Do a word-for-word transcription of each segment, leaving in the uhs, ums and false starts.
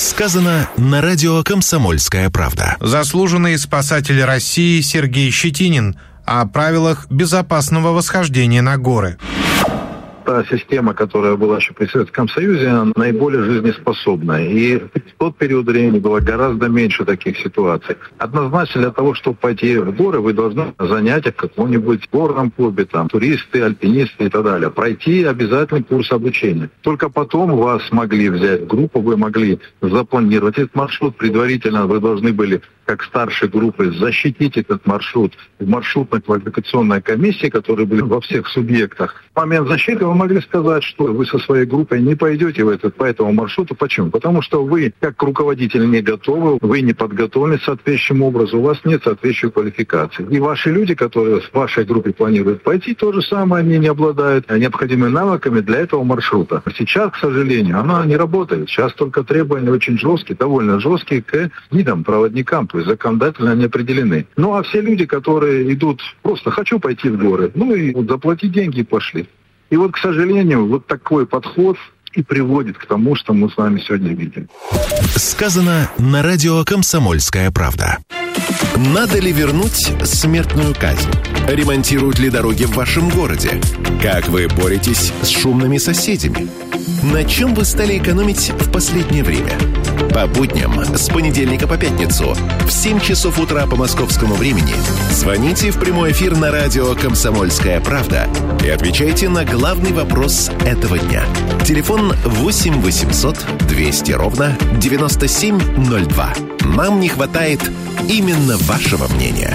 Сказано на радио «Комсомольская правда». Заслуженный спасатель России Сергей Щетинин о правилах безопасного восхождения на горы. Та система, которая была еще при Советском Союзе, она наиболее жизнеспособная. И в тот период времени было гораздо меньше таких ситуаций. Однозначно, для того, чтобы пойти в горы, вы должны занятия в каком-нибудь горном клубе, там, туристы, альпинисты и так далее. Пройти обязательный курс обучения. Только потом вас могли взять в группу, вы могли запланировать этот маршрут. Предварительно вы должны были, как старшей группы, защитить этот маршрут в маршрутно-квалификационной комиссии, которые были во всех субъектах. В момент защиты вы могли сказать, что вы со своей группой не пойдете в этот, по этому маршруту. Почему? Потому что вы, как руководитель, не готовы, вы не подготовлены соответствующим образом, у вас нет соответствующей квалификации. И ваши люди, которые в вашей группе планируют пойти, то же самое, они не обладают необходимыми навыками для этого маршрута. Сейчас, к сожалению, она не работает. Сейчас только требования очень жесткие, довольно жесткие к гидам, проводникам, то есть законодательно они определены. Ну а все люди, которые идут просто «хочу пойти в горы», ну и вот заплати деньги и пошли. И вот, к сожалению, вот такой подход и приводит к тому, что мы с вами сегодня видим. Сказано на радио «Комсомольская правда». Надо ли вернуть смертную казнь? Ремонтируют ли дороги в вашем городе? Как вы боретесь с шумными соседями? На чем вы стали экономить в последнее время? По будням с понедельника по пятницу в семь часов утра по московскому времени звоните в прямой эфир на радио «Комсомольская правда» и отвечайте на главный вопрос этого дня. Телефон восемь восемьсот двести ровно девяносто семь ноль два. Нам не хватает именно вашего мнения.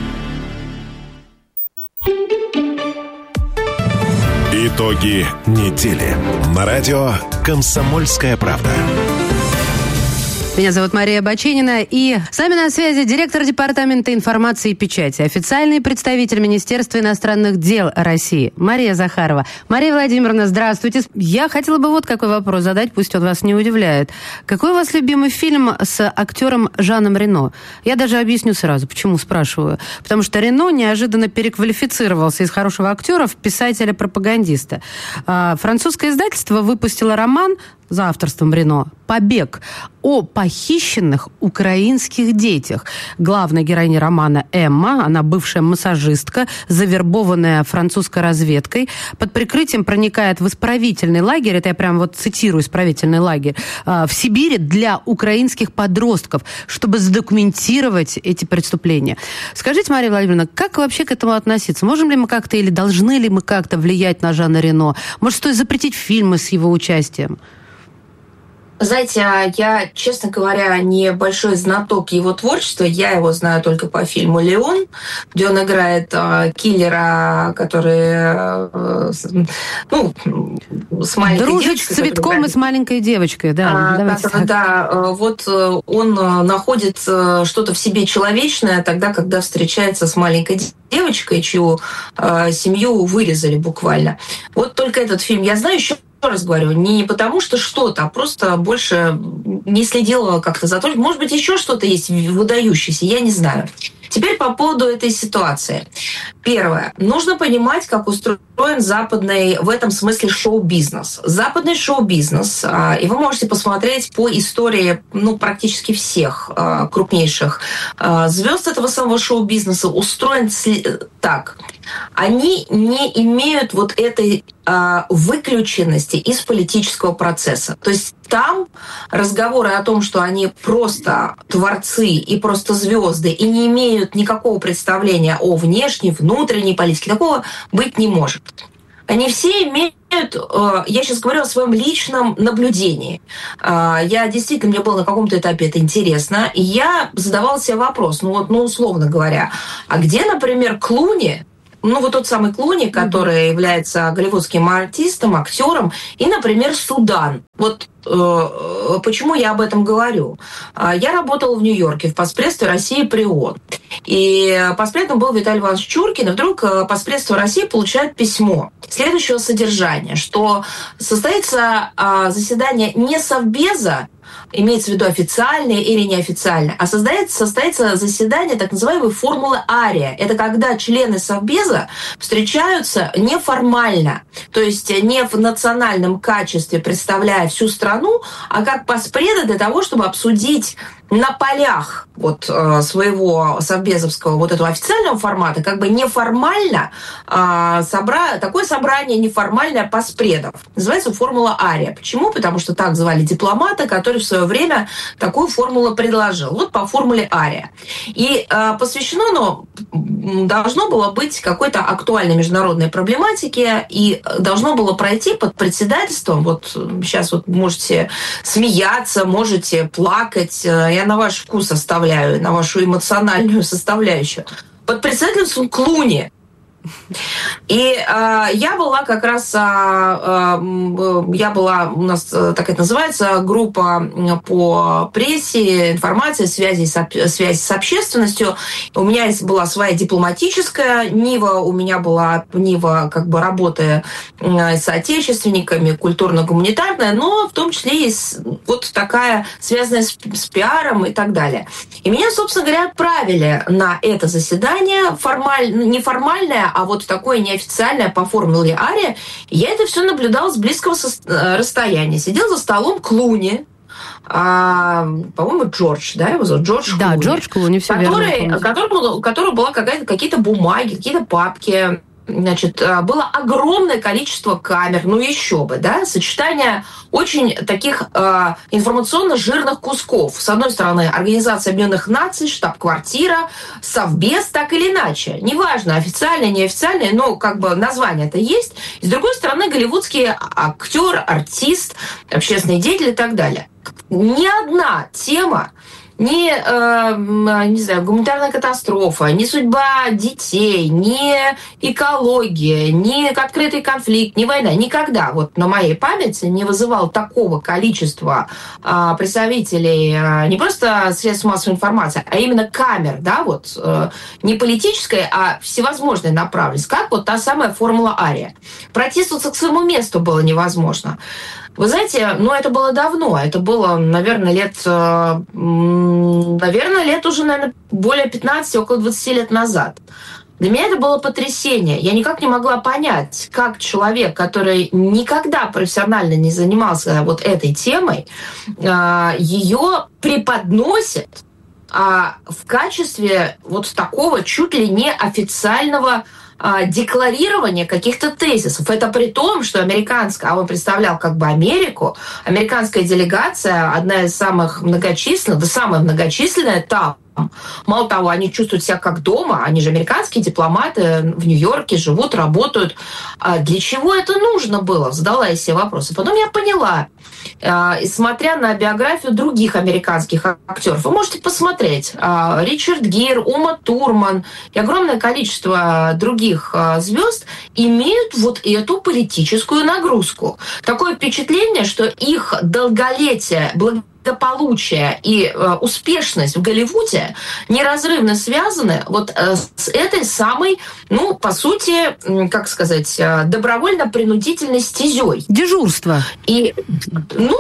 Итоги недели на радио «Комсомольская правда». Меня зовут Мария Баченина, и с нами на связи директор Департамента информации и печати, официальный представитель Министерства иностранных дел России Мария Захарова. Мария Владимировна, здравствуйте. Я хотела бы вот какой вопрос задать, пусть он вас не удивляет. Какой у вас любимый фильм с актером Жаном Рено? Я даже объясню сразу, почему спрашиваю. Потому что Рено неожиданно переквалифицировался из хорошего актера в писателя-пропагандиста. Французское издательство выпустило роман за авторством Рено «Побег» о похищенных украинских детях. Главная героиня романа Эмма, она бывшая массажистка, завербованная французской разведкой, под прикрытием проникает в исправительный лагерь, это я прям вот цитирую исправительный лагерь, в Сибири для украинских подростков, чтобы задокументировать эти преступления. Скажите, Мария Владимировна, как вообще к этому относиться? Можем ли мы как-то или должны ли мы как-то влиять на Жана Рено? Может, стоит запретить фильмы с его участием? Знаете, я, честно говоря, не большой знаток его творчества. Я его знаю только по фильму «Леон», где он играет э, киллера, который э, ну, с маленькой Дружит девочкой. с цветком и с маленькой девочкой, да. А, да, да, вот он находит что-то в себе человечное тогда, когда встречается с маленькой девочкой, чью э, семью вырезали буквально. Вот только этот фильм я знаю. Еще раз говорю, не потому что что-то, а просто больше не следила как-то за то. Может быть, еще что-то есть выдающееся, я не знаю. Теперь по поводу этой ситуации. Первое. Нужно понимать, как устроен западный, в этом смысле, шоу-бизнес. Западный шоу-бизнес, и вы можете посмотреть по истории ну, практически всех крупнейших звезд этого самого шоу-бизнеса, устроен так. Они не имеют вот этой выключенности из политического процесса. То есть там разговоры о том, что они просто творцы и просто звезды и не имеют никакого представления о внешней, внутренней политике, такого быть не может. Они все имеют, я сейчас говорю о своем личном наблюдении. Я действительно, мне было на каком-то этапе это интересно, и я задавала себе вопрос, ну вот, ну условно говоря, а где, например, Клуни, ну, вот тот самый Клуни, который mm-hmm. является голливудским артистом, актером, и, например, Судан. Вот э, почему я об этом говорю. Я работала в Нью-Йорке в Поспредстве России при ООН. И поспредством был Виталий Иванович Чуркин, и вдруг Поспредство России получает письмо следующего содержания, что состоится э, заседание не Совбеза, имеется в виду официальное или неофициальное, а создается, состоится заседание так называемой формулы Ария. Это когда члены Совбеза встречаются неформально, то есть не в национальном качестве, представляя всю страну, страну, а как поспреда для того, чтобы обсудить на полях вот э, своего совбезовского вот этого официального формата, как бы неформально э, собра... такое собрание неформальное поспредов. Называется формула Ария. Почему? Потому что так звали дипломата, который в свое время такую формулу предложил. Вот по формуле Ария. И э, посвящено оно должно было быть какой-то актуальной международной проблематике и должно было пройти под председательством. Вот сейчас вот можете смеяться, можете плакать. Я на ваш вкус оставляю, на вашу эмоциональную составляющую. Под председательством Клуни. И э, я была как раз, э, э, я была, у нас так это называется, группа по прессе, информации, связи, связи с общественностью. У меня была своя дипломатическая нива, у меня была нива как бы работы с соотечественниками, культурно-гуманитарная, но в том числе и вот такая, связанная с, с пиаром и так далее. И меня, собственно говоря, отправили на это заседание, формаль, неформальное, а вот такое неофициальное по формуле Ария. Я это все наблюдала с близкого расстояния. Сидел за столом Клуни, а, по-моему, Джордж, да, его зовут? Джордж да, Клуни. Джордж Клуни, все который, верно. Который, у которого была какая-то, какие-то бумаги, какие-то папки. Значит, было огромное количество камер, ну еще бы, да, сочетание очень таких э, информационно жирных кусков. С одной стороны, Организация Объединенных Наций, штаб-квартира, Совбез, так или иначе. Неважно, официальное, неофициальное, но как бы название-то есть. И с другой стороны, голливудский актер, артист, общественный деятель и так далее. Ни одна тема, ни, э, не знаю, гуманитарная катастрофа, ни судьба детей, ни экология, ни открытый конфликт, ни война. Никогда вот на моей памяти не вызывал такого количества э, представителей э, не просто средств массовой информации, а именно камер, да, вот, э, не политической, а всевозможной направленности, как вот та самая формула Ария. Протиснуться к своему месту было невозможно. Вы знаете, ну, это было давно. Это было, наверное, лет... Наверное, лет уже, наверное, более пятнадцати, около двадцати лет назад. Для меня это было потрясение. Я никак не могла понять, как человек, который никогда профессионально не занимался вот этой темой, ее преподносит в качестве вот такого чуть ли не официального декларирование каких-то тезисов. Это при том, что американская, а он представлял как бы Америку, американская делегация, одна из самых многочисленных, да самая многочисленная там. Мало того, они чувствуют себя как дома, они же американские дипломаты в Нью-Йорке живут, работают. А для чего это нужно было? Задала я себе вопрос. И потом я поняла, и смотря на биографию других американских актеров, вы можете посмотреть, Ричард Гир, Ума Турман и огромное количество других звезд имеют вот эту политическую нагрузку. Такое впечатление, что их долголетие, благодаря благополучие и э, успешность в Голливуде неразрывно связаны вот э, с этой самой, ну, по сути, э, как сказать, э, добровольно-принудительной стезей. Дежурство. И, ну,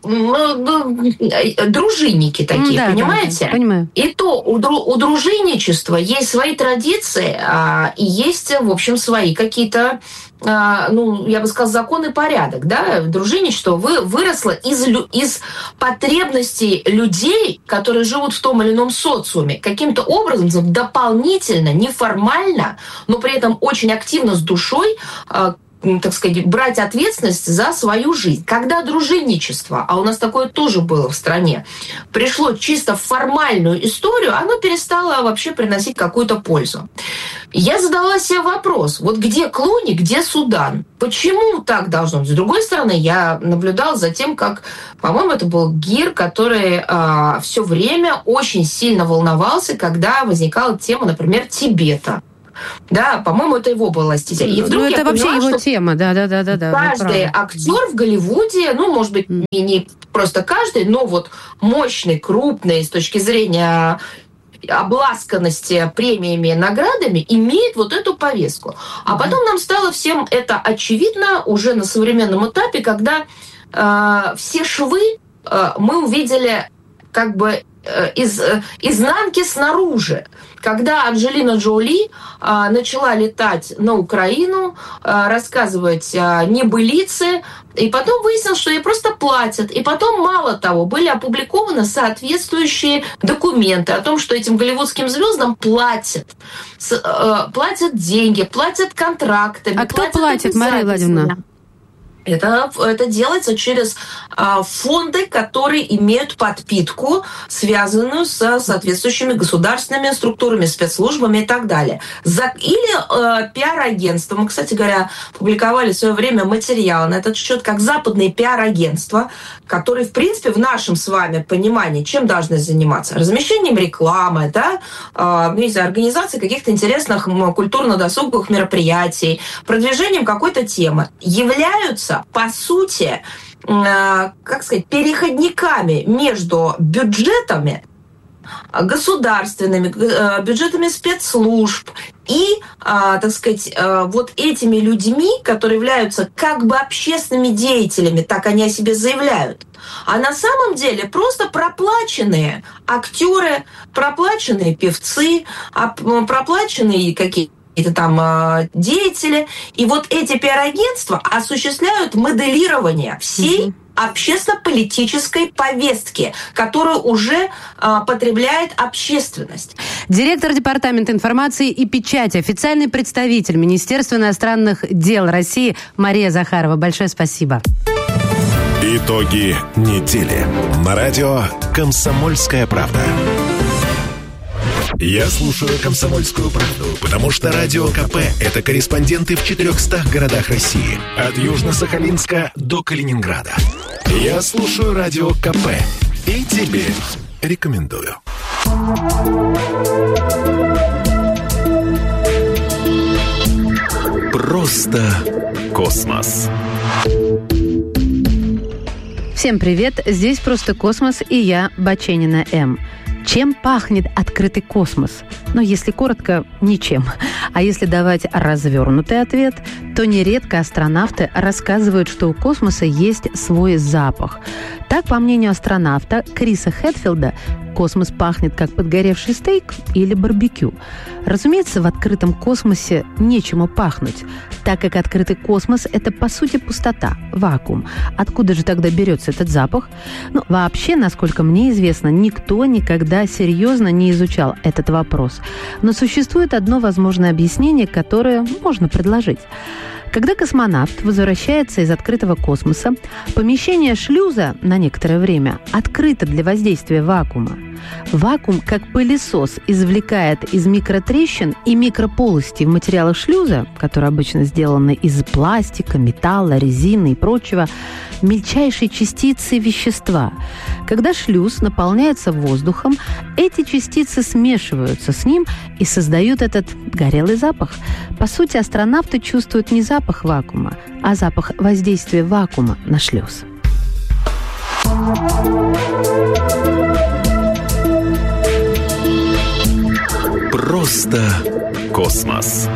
э, дружинники такие, да, понимаете? Да, понимаю. И то у, дру, у дружинничества есть свои традиции, э, и есть, в общем, свои какие-то, ну, я бы сказала, закон и порядок, да, дружинничество вы, выросло из, из потребностей людей, которые живут в том или ином социуме, каким-то образом дополнительно, неформально, но при этом очень активно с душой, так сказать, брать ответственность за свою жизнь. Когда дружинничество, а у нас такое тоже было в стране, пришло чисто в формальную историю, оно перестало вообще приносить какую-то пользу. Я задала себе вопрос, вот где Клуни, где Судан? Почему так должно быть? С другой стороны, я наблюдала за тем, как, по-моему, это был Гир, который э, все время очень сильно волновался, когда возникала тема, например, Тибета. Да, по-моему, это его была стезя. И вдруг ну, это я вообще поняла, его тема, да, да, да, да, да. Каждый актер в Голливуде, ну, может быть, mm. не, не просто каждый, но вот мощный, крупный с точки зрения обласканности премиями и наградами имеет вот эту повестку. А потом нам стало всем это очевидно уже на современном этапе, когда э, все швы э, мы увидели как бы из изнанки снаружи. Когда Анджелина Джоли а, начала летать на Украину, а, рассказывать а, небылицы, и потом выяснилось, что ей просто платят. И потом, мало того, были опубликованы соответствующие документы о том, что этим голливудским звездам платят. С, а, платят деньги, платят контрактами. А кто платит, Мария Владимировна? Это, это делается через а, фонды, которые имеют подпитку, связанную с соответствующими государственными структурами, спецслужбами и так далее. За, или а, пиар-агентство. Мы, кстати говоря, публиковали в свое время материал на этот счет, как западные пиар-агентства, которые, в принципе, в нашем с вами понимании, чем должны заниматься? Размещением рекламы, да? а, не знаю, организацией каких-то интересных культурно-досуговых мероприятий, продвижением какой-то темы, являются по сути, как сказать, переходниками между бюджетами государственными, бюджетами спецслужб и, так сказать, вот этими людьми, которые являются как бы общественными деятелями, так они о себе заявляют. А на самом деле просто проплаченные актеры, проплаченные певцы, проплаченные какие-то это там э, деятели. И вот эти пиар-агентства осуществляют моделирование всей mm-hmm. общественно-политической повестки, которую уже э, потребляет общественность. Директор Департамента информации и печати, официальный представитель Министерства иностранных дел России Мария Захарова. Большое спасибо. Итоги недели. На радио «Комсомольская правда». Я слушаю «Комсомольскую правду», потому что Радио КП – это корреспонденты в четырехстах городах России. От Южно-Сахалинска до Калининграда. Я слушаю Радио КП и тебе рекомендую. Просто космос. Всем привет, здесь «Просто космос» и я, Баченина М. Чем пахнет открытый космос? Ну, если коротко, ничем. А если давать развернутый ответ, то нередко астронавты рассказывают, что у космоса есть свой запах. Так, по мнению астронавта Криса Хэтфилда, космос пахнет как подгоревший стейк или барбекю. Разумеется, в открытом космосе нечему пахнуть, так как открытый космос – это, по сути, пустота, вакуум. Откуда же тогда берется этот запах? Ну, вообще, насколько мне известно, никто никогда серьезно не изучал этот вопрос. Но существует одно возможное объяснение, которое можно предложить. Когда космонавт возвращается из открытого космоса, помещение шлюза на некоторое время открыто для воздействия вакуума. Вакуум, как пылесос, извлекает из микротрещин и микрополостей в материалах шлюза, которые обычно сделаны из пластика, металла, резины и прочего, мельчайшие частицы вещества. Когда шлюз наполняется воздухом, эти частицы смешиваются с ним и создают этот горелый запах. По сути, астронавты чувствуют не запах вакуума, а запах воздействия вакуума на шлюз. Просто космос.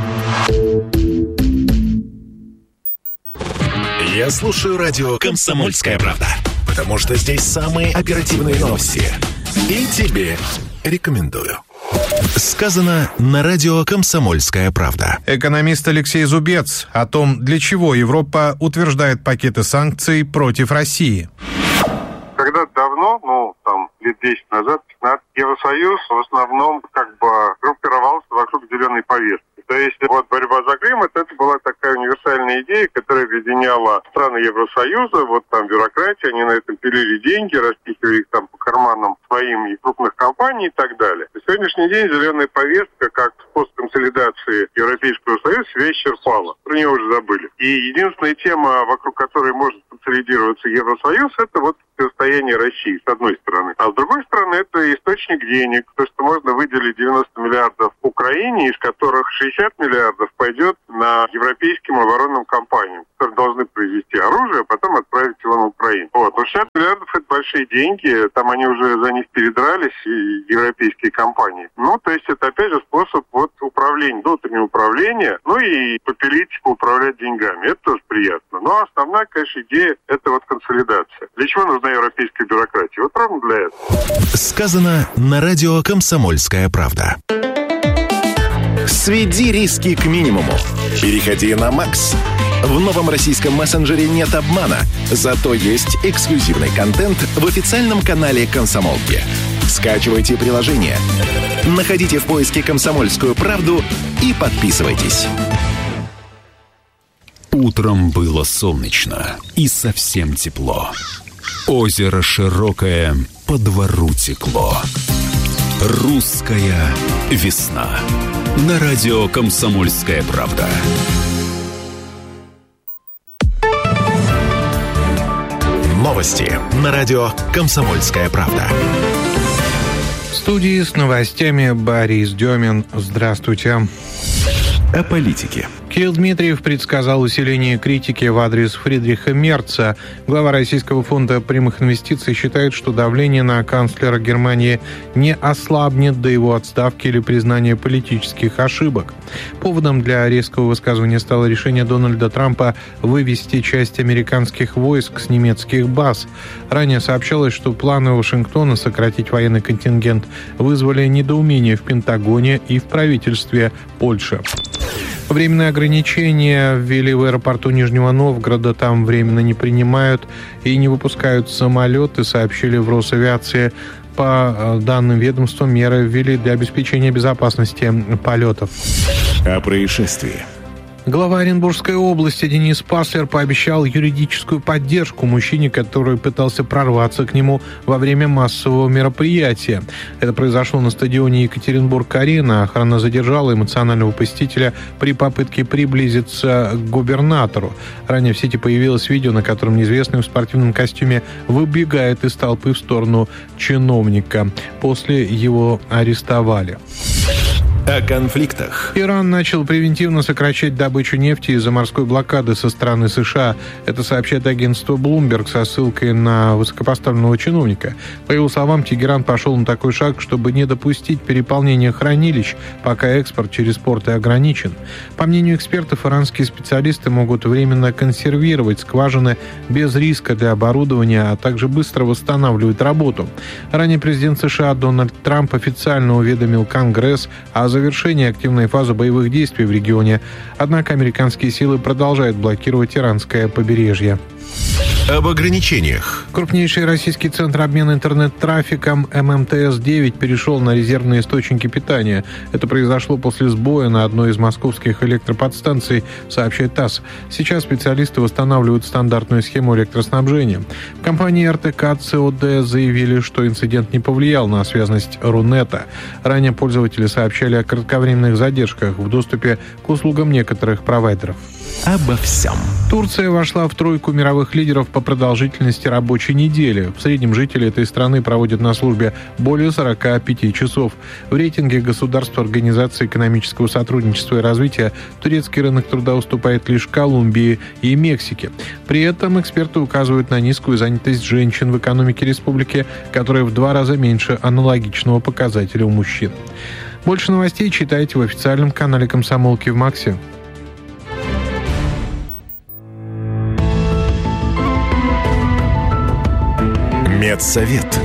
Я слушаю радио «Комсомольская правда», потому что здесь самые оперативные новости. И тебе рекомендую. Сказано на радио «Комсомольская правда». Экономист Алексей Зубец о том, для чего Европа утверждает пакеты санкций против России. Когда-то давно, ну, там, лет десять назад, пятнадцать, Евросоюз в основном как бы группировался вокруг зеленой повестки. То есть вот борьба за климат, это была такая универсальная идея, которая объединяла страны Евросоюза, вот там бюрократия, они на этом пилили деньги, распихивали их там по карманам своим и крупных компаний и так далее. На сегодняшний день зеленая повестка, как способ консолидации Европейского Союза, себя исчерпала. Про нее уже забыли. И единственная тема, вокруг которой может консолидироваться Евросоюз, это вот состояние России, с одной стороны. А с другой стороны, это источник денег, то, что можно выделить девяносто миллиардов Украине, из которых шестьдесят миллиардов пойдет на европейским оборонным компаниям, которые должны произвести оружие, а потом отправить его на Украину. Вот. Но шестьдесят миллиардов – это большие деньги, там они уже за них передрались, и европейские компании. Ну, то есть это, опять же, способ вот управления, внутреннего управления, ну и попилить, поуправлять деньгами. Это тоже приятно. Но основная, конечно, идея – это вот консолидация. Для чего нужна западной европейской бюрократии. Вот ровно для этого. Сказано на радио «Комсомольская правда». Сведи риски к минимуму. Переходи на Макс. В новом российском мессенджере нет обмана, зато есть эксклюзивный контент в официальном канале «Комсомолки». Скачивайте приложение, находите в поиске «Комсомольскую правду» и подписывайтесь. Утром было солнечно и совсем тепло. Озеро широкое, по двору текло. Русская весна. На радио «Комсомольская правда». Новости на радио «Комсомольская правда». В студии с новостями Борис Демин. Здравствуйте. О политике. Кирилл Дмитриев предсказал усиление критики в адрес Фридриха Мерца. Глава Российского фонда прямых инвестиций считает, что давление на канцлера Германии не ослабнет до его отставки или признания политических ошибок. Поводом для резкого высказывания стало решение Дональда Трампа вывести часть американских войск с немецких баз. Ранее сообщалось, что планы Вашингтона сократить военный контингент вызвали недоумение в Пентагоне и в правительстве Польши. Временные ограничения ввели в аэропорту Нижнего Новгорода. Там временно не принимают и не выпускают самолеты, сообщили в Росавиации. По данным ведомства, меры ввели для обеспечения безопасности полетов. О происшествии. Глава Оренбургской области Денис Паслер пообещал юридическую поддержку мужчине, который пытался прорваться к нему во время массового мероприятия. Это произошло на стадионе Екатеринбург-Арена. Охрана задержала эмоционального посетителя при попытке приблизиться к губернатору. Ранее в сети появилось видео, на котором неизвестный в спортивном костюме выбегает из толпы в сторону чиновника. После его арестовали. О конфликтах. Иран начал превентивно сокращать добычу нефти из-за морской блокады со стороны США. Это сообщает агентство Bloomberg со ссылкой на высокопоставленного чиновника. По его словам, Тегеран пошел на такой шаг, чтобы не допустить переполнения хранилищ, пока экспорт через порты ограничен. По мнению экспертов, иранские специалисты могут временно консервировать скважины без риска для оборудования, а также быстро восстанавливать работу. Ранее президент США Дональд Трамп официально уведомил Конгресс о завершении активной фазы боевых действий в регионе. Однако американские силы продолжают блокировать иранское побережье. Об ограничениях. Крупнейший российский центр обмена интернет-трафиком эм эм тэ эс девять перешел на резервные источники питания. Это произошло после сбоя на одной из московских электроподстанций, сообщает ТАСС. Сейчас специалисты восстанавливают стандартную схему электроснабжения. В компании эр тэ ка цэ о дэ заявили, что инцидент не повлиял на связность Рунета. Ранее пользователи сообщали о кратковременных задержках в доступе к услугам некоторых провайдеров. Обо всем. Турция вошла в тройку мировых лидеров по продолжительности рабочей недели. В среднем жители этой страны проводят на службе более сорок пять часов. В рейтинге государств Организации экономического сотрудничества и развития турецкий рынок труда уступает лишь Колумбии и Мексике. При этом эксперты указывают на низкую занятость женщин в экономике республики, которая в два раза меньше аналогичного показателя у мужчин. Больше новостей читайте в официальном канале «Комсомолки» в Максе. Медсовет.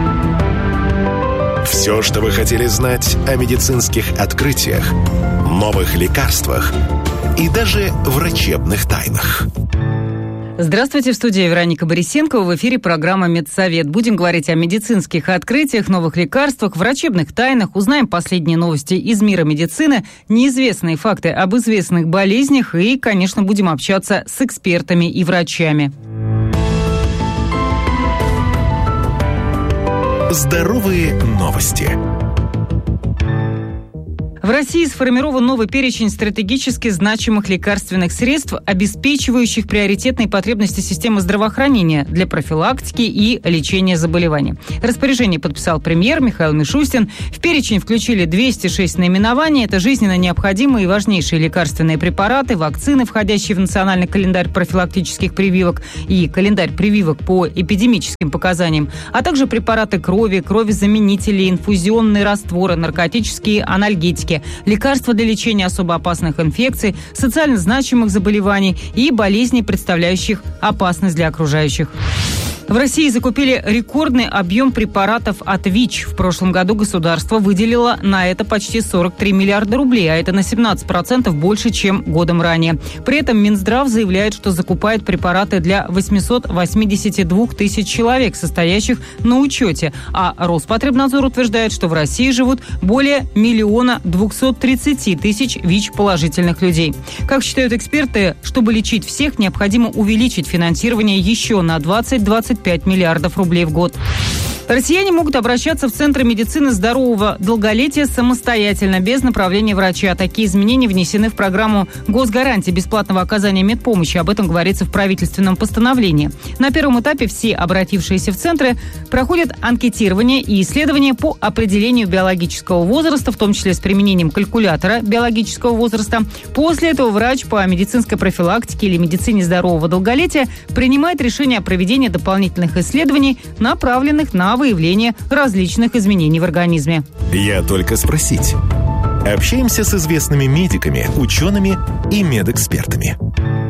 Все, что вы хотели знать о медицинских открытиях, новых лекарствах и даже врачебных тайнах. Здравствуйте, в студии Вероника Борисенкова. В эфире программа «Медсовет». Будем говорить о медицинских открытиях, новых лекарствах, врачебных тайнах. Узнаем последние новости из мира медицины, неизвестные факты об известных болезнях и, конечно, будем общаться с экспертами и врачами. Здоровые новости. В России сформирован новый перечень стратегически значимых лекарственных средств, обеспечивающих приоритетные потребности системы здравоохранения для профилактики и лечения заболеваний. Распоряжение подписал премьер Михаил Мишустин. В перечень включили двести шесть наименований. Это жизненно необходимые и важнейшие лекарственные препараты, вакцины, входящие в национальный календарь профилактических прививок и календарь прививок по эпидемическим показаниям, а также препараты крови, кровезаменители, инфузионные растворы, наркотические анальгетики, лекарства для лечения особо опасных инфекций, социально значимых заболеваний и болезней, представляющих опасность для окружающих. В России закупили рекордный объем препаратов от ВИЧ. В прошлом году государство выделило на это почти сорок три миллиарда рублей, а это на семнадцать процентов больше, чем годом ранее. При этом Минздрав заявляет, что закупает препараты для восемьсот восемьдесят два тысяч человек, состоящих на учете. А Роспотребнадзор утверждает, что в России живут более миллиона двухсот тридцати тысяч ВИЧ-положительных людей. Как считают эксперты, чтобы лечить всех, необходимо увеличить финансирование еще на двадцать-двадцать пять миллиардов рублей в год. Россияне могут обращаться в Центры медицины здорового долголетия самостоятельно, без направления врача. Такие изменения внесены в программу госгарантии бесплатного оказания медпомощи. Об этом говорится в правительственном постановлении. На первом этапе все обратившиеся в центры проходят анкетирование и исследования по определению биологического возраста, в том числе с применением калькулятора биологического возраста. После этого врач по медицинской профилактике или медицине здорового долголетия принимает решение о проведении дополнительных исследований, направленных на выявление различных изменений в организме. Я только спросить. Общаемся с известными медиками, учеными и медэкспертами.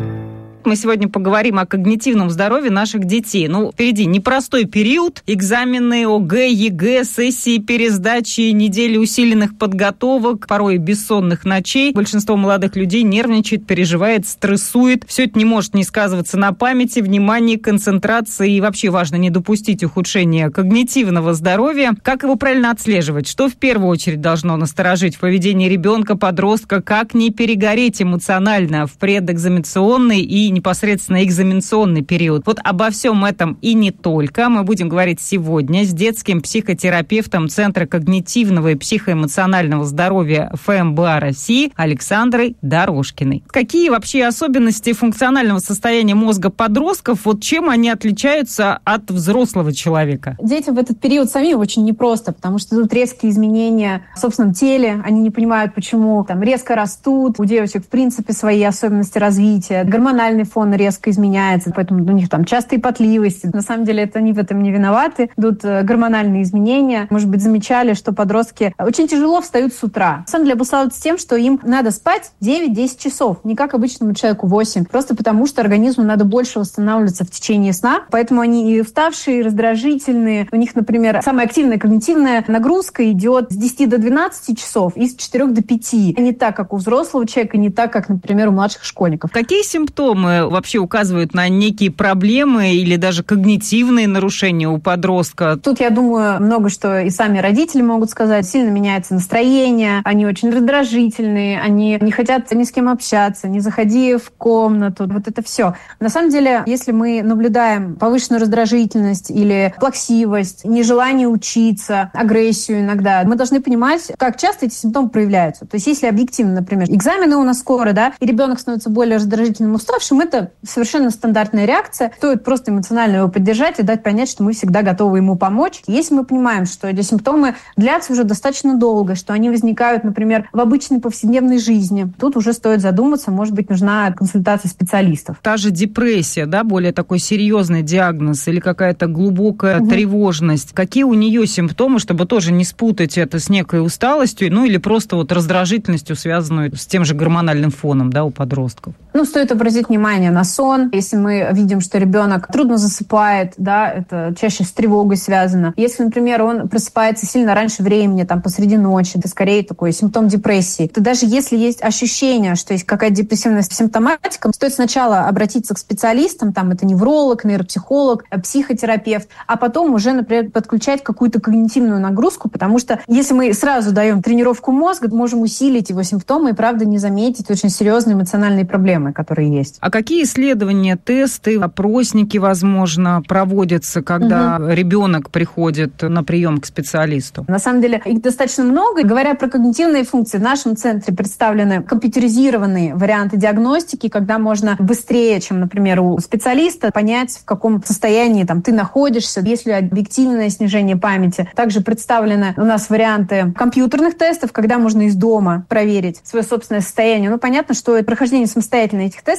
Мы сегодня поговорим о когнитивном здоровье наших детей. Ну, впереди непростой период. Экзамены, ОГЭ, ЕГЭ, сессии, пересдачи, недели усиленных подготовок, порой бессонных ночей. Большинство молодых людей нервничает, переживает, стрессует. Все это не может не сказываться на памяти, внимании, концентрации. И вообще важно не допустить ухудшения когнитивного здоровья. Как его правильно отслеживать? Что в первую очередь должно насторожить в поведении ребенка, подростка? Как не перегореть эмоционально в предэкзаменационный и непосредственно экзаменационный период. Вот обо всем этом и не только мы будем говорить сегодня с детским психотерапевтом Центра когнитивного и психоэмоционального здоровья ФМБА России Александрой Дорожкиной. Какие вообще особенности функционального состояния мозга подростков, вот чем они отличаются от взрослого человека? Детям в этот период самим очень непросто, потому что тут резкие изменения в собственном теле, они не понимают, почему там резко растут, у девочек в принципе свои особенности развития, гормональный фон резко изменяется, поэтому у них там частые потливости. На самом деле это они в этом не виноваты. Идут гормональные изменения. Может быть, замечали, что подростки очень тяжело встают с утра. На самом деле обуславливается тем, что им надо спать девять-десять часов, не как обычному человеку восемь. Просто потому, что организму надо больше восстанавливаться в течение сна. Поэтому они и уставшие, и раздражительные. У них, например, самая активная когнитивная нагрузка идет с десяти до двенадцати часов и с четырёх до пяти. Не так, как у взрослого человека, не так, как, например, у младших школьников. Какие симптомы вообще указывают на некие проблемы или даже когнитивные нарушения у подростка? Тут, я думаю, много что и сами родители могут сказать. Сильно меняется настроение, они очень раздражительные, они не хотят ни с кем общаться, не заходи в комнату. Вот это все. На самом деле, если мы наблюдаем повышенную раздражительность или плаксивость, нежелание учиться, агрессию иногда, мы должны понимать, как часто эти симптомы проявляются. То есть, если объективно, например, экзамены у нас скоро, да, и ребенок становится более раздражительным, уставшим, это совершенно стандартная реакция. Стоит просто эмоционально его поддержать и дать понять, что мы всегда готовы ему помочь. Если мы понимаем, что эти симптомы длятся уже достаточно долго, что они возникают, например, в обычной повседневной жизни, тут уже стоит задуматься, может быть, нужна консультация специалистов. Та же депрессия, да, более такой серьезный диагноз или какая-то глубокая угу. тревожность. Какие у нее симптомы, чтобы тоже не спутать это с некой усталостью, ну или просто вот раздражительностью, связанную с тем же гормональным фоном, да, у подростков? Ну, стоит обратить внимание на сон. Если мы видим, что ребенок трудно засыпает, да, это чаще с тревогой связано. Если, например, он просыпается сильно раньше времени, там, посреди ночи, это скорее такой симптом депрессии. То даже если есть ощущение, что есть какая-то депрессивная симптоматика, стоит сначала обратиться к специалистам, там, это невролог, нейропсихолог, психотерапевт, а потом уже, например, подключать какую-то когнитивную нагрузку, потому что если мы сразу даем тренировку мозга, можем усилить его симптомы и, правда, не заметить очень серьезные эмоциональные проблемы, которые есть. А какие исследования, тесты, опросники, возможно, проводятся, когда угу. ребенок приходит на прием к специалисту? На самом деле их достаточно много. Говоря про когнитивные функции, в нашем центре представлены компьютеризированные варианты диагностики, когда можно быстрее, чем, например, у специалиста, понять, в каком состоянии там, ты находишься, есть ли объективное снижение памяти. Также представлены у нас варианты компьютерных тестов, когда можно из дома проверить свое собственное состояние. Ну, понятно, что прохождение самостоятельно этих тестов не является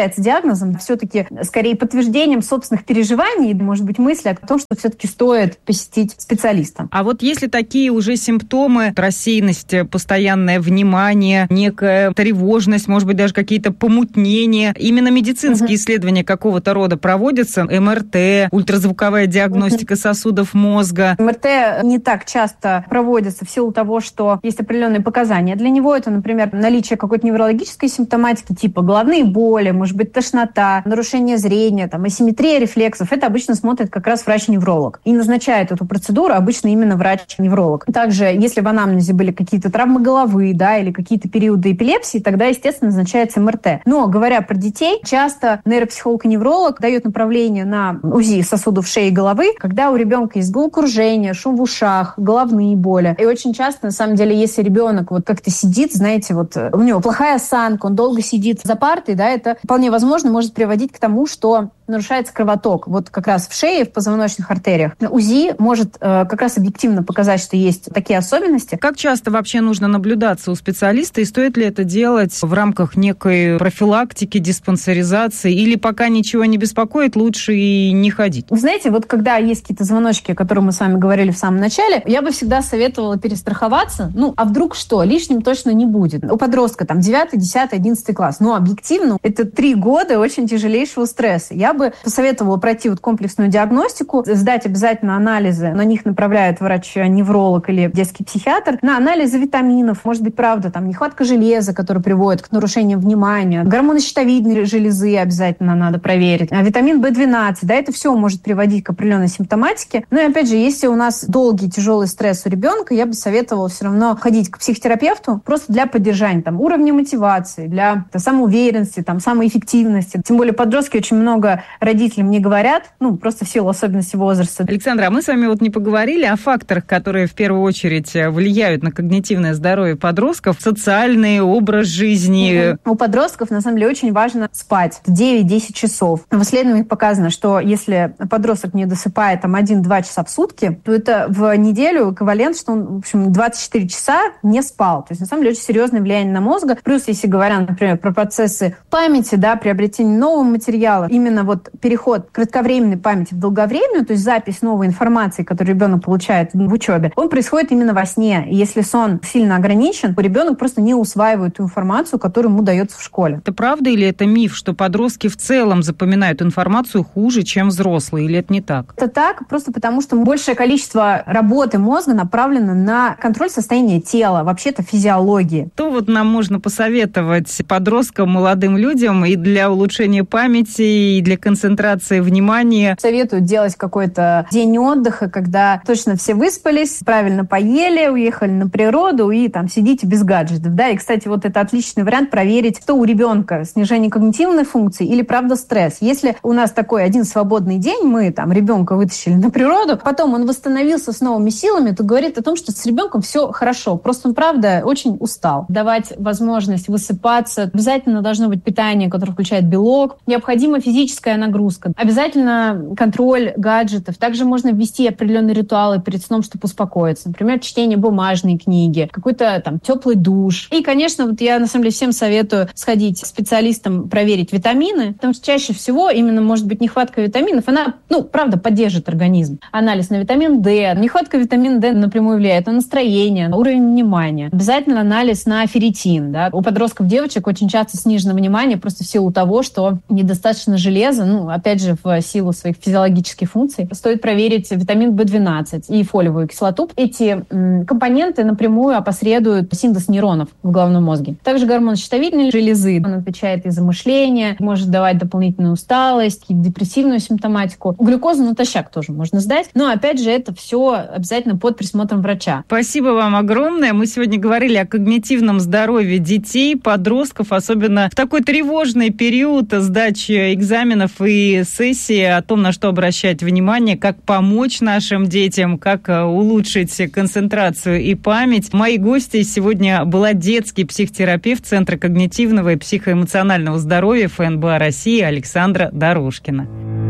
является диагнозом, все-таки скорее подтверждением собственных переживаний, может быть, мысли о том, что все-таки стоит посетить специалиста. А вот если такие уже симптомы, рассеянность, постоянное внимание, некая тревожность, может быть, даже какие-то помутнения, именно медицинские угу. исследования какого-то рода проводятся, эм эр тэ, ультразвуковая диагностика угу. сосудов мозга? эм эр тэ не так часто проводится в силу того, что есть определенные показания для него. Это, например, наличие какой-то неврологической симптоматики, типа головные боли, может быть, тошнота, нарушение зрения, там, асимметрия рефлексов. Это обычно смотрит как раз врач-невролог. И назначает эту процедуру обычно именно врач-невролог. Также, если в анамнезе были какие-то травмы головы, да, или какие-то периоды эпилепсии, тогда, естественно, назначается эм эр тэ. Но, говоря про детей, часто нейропсихолог и невролог дает направление на УЗИ сосудов шеи и головы, когда у ребенка есть головокружение, шум в ушах, головные боли. И очень часто, на самом деле, если ребенок вот как-то сидит, знаете, вот у него плохая осанка, он долго сидит за партой, да, это вполне возможно может приводить к тому, что нарушается кровоток. Вот как раз в шее, в позвоночных артериях. УЗИ может э, как раз объективно показать, что есть такие особенности. Как часто вообще нужно наблюдаться у специалиста, и стоит ли это делать в рамках некой профилактики, диспансеризации, или пока ничего не беспокоит, лучше и не ходить? Вы знаете, вот когда есть какие-то звоночки, о которых мы с вами говорили в самом начале, я бы всегда советовала перестраховаться. Ну, а вдруг что? Лишним точно не будет. У подростка там девятый, десятый, одиннадцатый класс. Но объективно это три года очень тяжелейшего стресса. Я бы посоветовала пройти вот комплексную диагностику, сдать обязательно анализы. На них направляет врач-невролог или детский психиатр. На анализы витаминов. Может быть, правда, там нехватка железа, которая приводит к нарушениям внимания. Гормоны щитовидной железы обязательно надо проверить. А витамин бэ двенадцать. Да, это все может приводить к определенной симптоматике. Ну и опять же, если у нас долгий тяжелый стресс у ребенка, я бы советовала все равно ходить к психотерапевту просто для поддержания там, уровня мотивации, для там, самоуверенности, там, самоэффективности. Тем более подростки очень много родители мне говорят, ну, просто в силу особенностей возраста. Александра, а мы с вами вот не поговорили о факторах, которые в первую очередь влияют на когнитивное здоровье подростков, социальный образ жизни. Угу. У подростков, на самом деле, очень важно спать девять-десять часов. В исследованиях показано, что если подросток не досыпает там один-два часа в сутки, то это в неделю эквивалент, что он, в общем, двадцать четыре часа не спал. То есть, на самом деле, очень серьезное влияние на мозг. Плюс, если говоря, например, про процессы памяти, да, приобретение нового материала, именно вот переход кратковременной памяти в долговременную, то есть запись новой информации, которую ребенок получает в учебе, он происходит именно во сне. И если сон сильно ограничен, то ребенок просто не усваивает ту информацию, которая ему дается в школе. Это правда или это миф, что подростки в целом запоминают информацию хуже, чем взрослые, или это не так? Это так, просто потому что большее количество работы мозга направлено на контроль состояния тела, вообще-то физиологии. Что вот нам можно посоветовать подросткам, молодым людям и для улучшения памяти, и для концентрации внимания? Советую делать какой-то день отдыха, когда точно все выспались, правильно поели, уехали на природу и там сидите без гаджетов. Да? И, кстати, вот это отличный вариант проверить, что у ребенка снижение когнитивной функции или, правда, стресс. Если у нас такой один свободный день, мы там ребенка вытащили на природу, потом он восстановился с новыми силами, то говорит о том, что с ребенком все хорошо. Просто он, правда, очень устал. Давать возможность высыпаться. Обязательно должно быть питание, которое включает белок. Необходима физическая нагрузка. Обязательно контроль гаджетов. Также можно ввести определенные ритуалы перед сном, чтобы успокоиться. Например, чтение бумажной книги, какой-то там теплый душ. И, конечно, вот я на самом деле всем советую сходить к специалистам, проверить витамины, потому что чаще всего именно может быть нехватка витаминов, она, ну, правда, поддержит организм. Анализ на витамин D. Нехватка витамина D напрямую влияет на настроение, на уровень внимания. Обязательно анализ на ферритин. Да. У подростков девочек очень часто снижено внимание просто в силу того, что недостаточно железа, ну, опять же, в силу своих физиологических функций. Стоит проверить витамин бэ двенадцать и фолиевую кислоту. Эти м, компоненты напрямую опосредуют синтез нейронов в головном мозге. Также гормон щитовидной железы. Он отвечает и за мышление, может давать дополнительную усталость, и депрессивную симптоматику. Глюкозу натощак тоже можно сдать. Но, опять же, это все обязательно под присмотром врача. Спасибо вам огромное. Мы сегодня говорили о когнитивном здоровье детей, подростков, особенно в такой тревожный период сдачи экзаменов и сессии, о том, на что обращать внимание, как помочь нашим детям, как улучшить концентрацию и память. Моей гостьей сегодня была детский психотерапевт Центра когнитивного и психоэмоционального здоровья эф эн бэ а России Александра Дорожкина.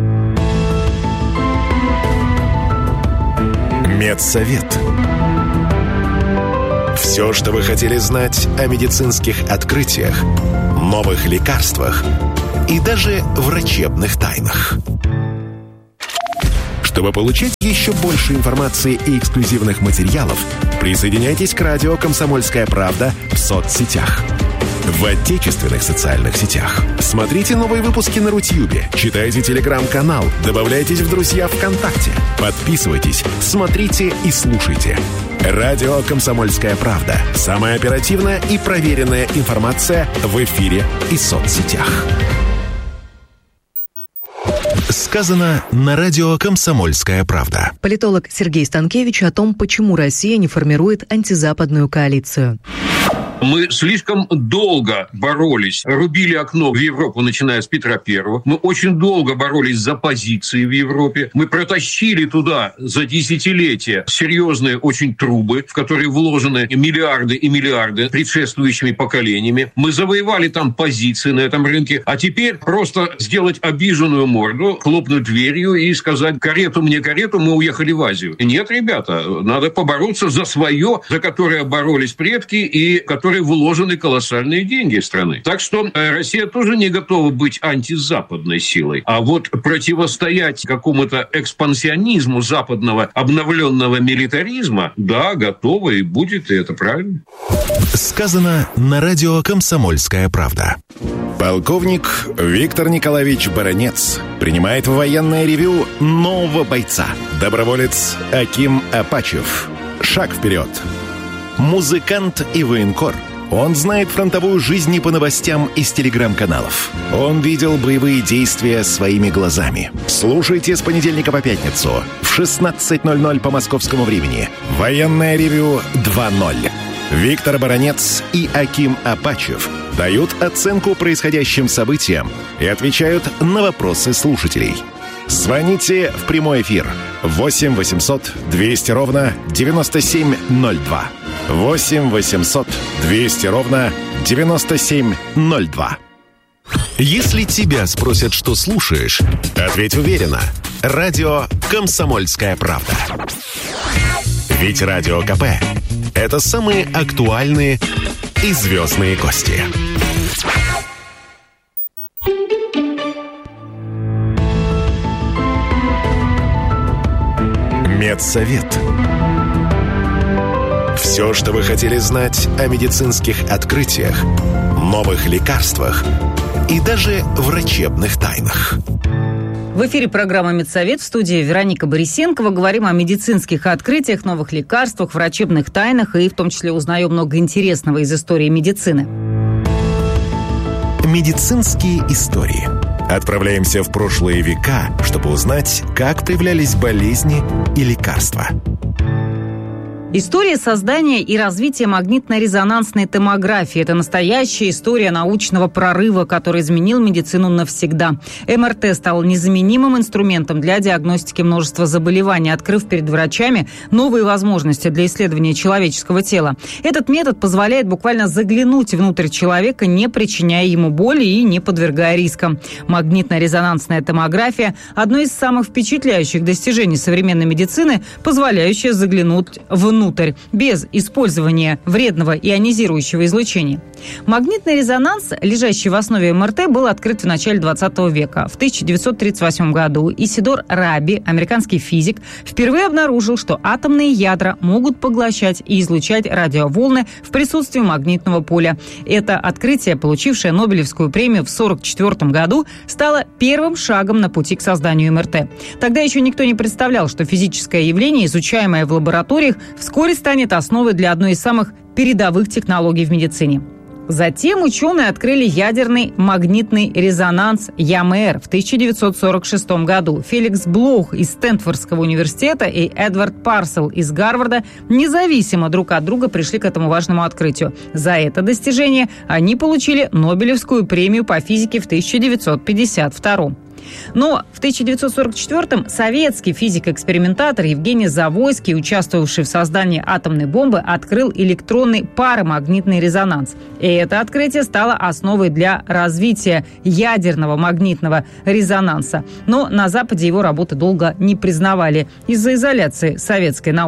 Медсовет. Все, что вы хотели знать о медицинских открытиях, новых лекарствах и даже врачебных тайнах. Чтобы получать еще больше информации и эксклюзивных материалов, присоединяйтесь к радио «Комсомольская правда» в соцсетях. В отечественных социальных сетях. Смотрите новые выпуски на Рутьюбе, читайте телеграм-канал, добавляйтесь в друзья ВКонтакте, подписывайтесь, смотрите и слушайте. Радио «Комсомольская правда». Самая оперативная и проверенная информация в эфире и соцсетях. Сказано на радио «Комсомольская правда». Политолог Сергей Станкевич о том, почему Россия не формирует антизападную коалицию. Мы слишком долго боролись, рубили окно в Европу, начиная с Петра Первого. Мы очень долго боролись за позиции в Европе. Мы протащили туда за десятилетия серьезные очень трубы, в которые вложены миллиарды и миллиарды предшествующими поколениями. Мы завоевали там позиции на этом рынке. А теперь просто сделать обиженную морду, хлопнуть дверью и сказать: карету мне, карету, мы уехали в Азию. Нет, ребята, надо побороться за свое, за которое боролись предки и которое которые вложены колоссальные деньги страны. Так что Россия тоже не готова быть антизападной силой. А вот противостоять какому-то экспансионизму западного обновленного милитаризма, да, готова и будет, и это правильно. Сказано на радио «Комсомольская правда». Полковник Виктор Николаевич Баранец принимает в военное ревью нового бойца. Доброволец Аким Апачев. Шаг вперед. Музыкант и военкор. Он знает фронтовую жизнь не по новостям из телеграм-каналов. Он видел боевые действия своими глазами. Слушайте с понедельника по пятницу в шестнадцать ноль ноль по московскому времени. Военное ревью два ноль. Виктор Баранец и Аким Апачев дают оценку происходящим событиям и отвечают на вопросы слушателей. Звоните в прямой эфир восемь восемьсот двести ровно девяносто семь ноль два. восемь восемьсот двести ровно девяносто семь ноль два. Если тебя спросят, что слушаешь, ответь уверенно. Радио «Комсомольская правда». Ведь Радио КП – это самые актуальные и звездные гости. Медсовет. Все, что вы хотели знать о медицинских открытиях, новых лекарствах и даже врачебных тайнах. В эфире программа «Медсовет», в студии Вероника Борисенкова. Говорим о медицинских открытиях, новых лекарствах, врачебных тайнах и в том числе узнаем много интересного из истории медицины. Медицинские истории. Отправляемся в прошлые века, чтобы узнать, как появлялись болезни и лекарства. История создания и развития магнитно-резонансной томографии – это настоящая история научного прорыва, который изменил медицину навсегда. эм эр тэ стал незаменимым инструментом для диагностики множества заболеваний, открыв перед врачами новые возможности для исследования человеческого тела. Этот метод позволяет буквально заглянуть внутрь человека, не причиняя ему боли и не подвергая рискам. Магнитно-резонансная томография – одно из самых впечатляющих достижений современной медицины, позволяющее заглянуть внутрь. внутрь, без использования вредного ионизирующего излучения. Магнитный резонанс, лежащий в основе эм эр тэ, был открыт в начале двадцатого века. В тысяча девятьсот тридцать восьмом году Исидор Раби, американский физик, впервые обнаружил, что атомные ядра могут поглощать и излучать радиоволны в присутствии магнитного поля. Это открытие, получившее Нобелевскую премию в сорок четвёртом году, стало первым шагом на пути к созданию эм эр тэ. Тогда еще никто не представлял, что физическое явление, изучаемое в лабораториях, вскоре станет основой для одной из самых передовых технологий в медицине. Затем ученые открыли ядерный магнитный резонанс я эм эр в тысяча девятьсот сорок шестом году. Феликс Блох из Стэнфордского университета и Эдвард Парсел из Гарварда независимо друг от друга пришли к этому важному открытию. За это достижение они получили Нобелевскую премию по физике в тысяча девятьсот пятьдесят втором. Но в тысяча девятьсот сорок четвёртом советский физик-экспериментатор Евгений Завойский, участвовавший в создании атомной бомбы, открыл электронный парамагнитный резонанс. И это открытие стало основой для развития ядерного магнитного резонанса. Но на Западе его работы долго не признавали из-за изоляции советской науки.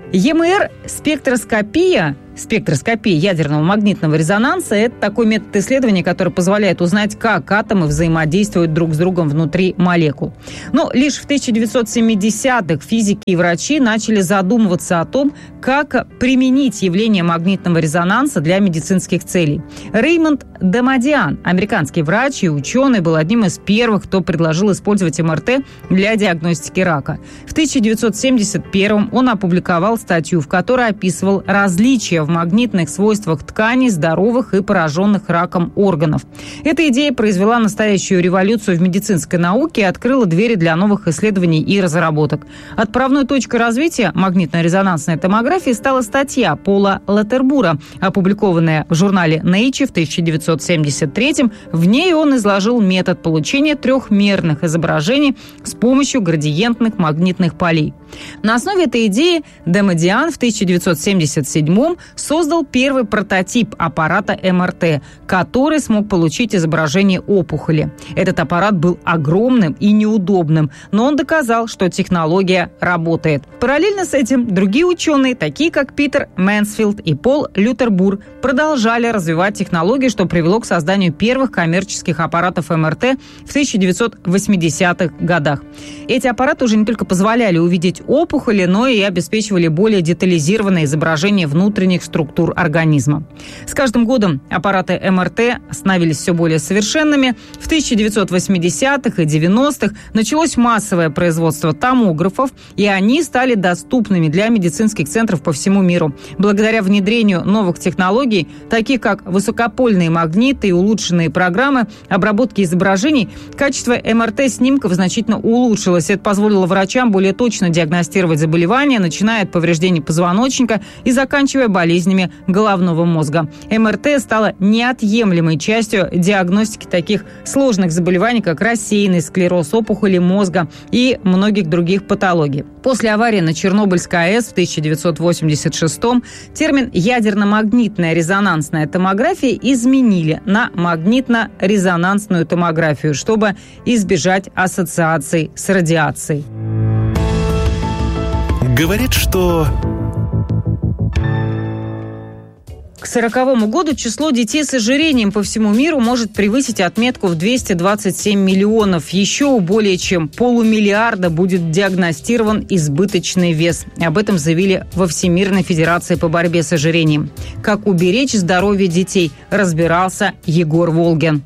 ЕМР-спектроскопия, спектроскопия ядерного магнитного резонанса – это такой метод исследования, который позволяет узнать, как атомы взаимодействуют друг с другом внутри молекул. Но лишь в тысяча девятьсот семидесятых физики и врачи начали задумываться о том, как применить явление магнитного резонанса для медицинских целей. Реймонд Дамадиан, американский врач и ученый, был одним из первых, кто предложил использовать МРТ для диагностики рака. В тысяча девятьсот семьдесят первом он опубликовал статью, в которой описывал различия в магнитных свойствах тканей здоровых и пораженных раком органов. Эта идея произвела настоящую революцию в медицинской науке и открыла двери для новых исследований и разработок. Отправной точкой развития магнитно-резонансной томографии стала статья Пола Латербура, опубликованная в журнале Nature в тысяча девятьсот семьдесят третьем. В ней он изложил метод получения трехмерных изображений с помощью градиентных магнитных полей. На основе этой идеи Дамадиан в тысяча девятьсот семьдесят седьмом создал первый прототип аппарата МРТ, который смог получить изображение опухоли. Этот аппарат был огромным и неудобным, но он доказал, что технология работает. Параллельно с этим другие ученые, такие как Питер Мэнсфилд и Пол Лютербур, продолжали развивать технологии, что привело к созданию первых коммерческих аппаратов МРТ в тысяча девятьсот восьмидесятых годах. Эти аппараты уже не только позволяли увидеть опухоли, но и обеспечивали более детализированное изображение внутренних структур организма. С каждым годом аппараты МРТ становились все более совершенными. В тысяча девятьсот восьмидесятых и девяностых началось массовое производство томографов, и они стали доступными для медицинских центров по всему миру. Благодаря внедрению новых технологий, таких как высокопольные магниты и улучшенные программы обработки изображений, качество МРТ-снимков значительно улучшилось. Это позволило врачам более точно диагностировать заболевания, начиная от повреждений позвоночника и заканчивая болезнями головного мозга. МРТ стала неотъемлемой частью диагностики таких сложных заболеваний, как рассеянный склероз, опухоли мозга и многих других патологий. После аварии на Чернобыльской АЭС в тысяча девятьсот восемьдесят шестом термин «ядерно-магнитная резонансная томография» изменили на магнитно-резонансную томографию, чтобы избежать ассоциаций с радиацией. Говорят, что... К сороковому году число детей с ожирением по всему миру может превысить отметку в двести двадцать семь миллионов. Еще у более чем полумиллиарда будет диагностирован избыточный вес. Об этом заявили во Всемирной Федерации по борьбе с ожирением. Как уберечь здоровье детей, разбирался Егор Волгин.